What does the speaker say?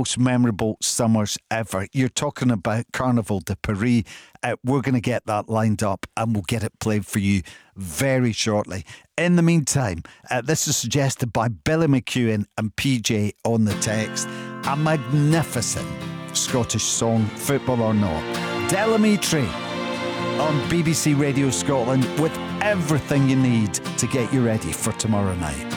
most memorable summers ever. You're talking about Carnival de Paris. We're going to get that lined up and we'll get it played for you very shortly. In the meantime, this is suggested by Billy McEwen and PJ on the text. A magnificent Scottish song, football or not. Delamitri on BBC Radio Scotland with everything you need to get you ready for tomorrow night.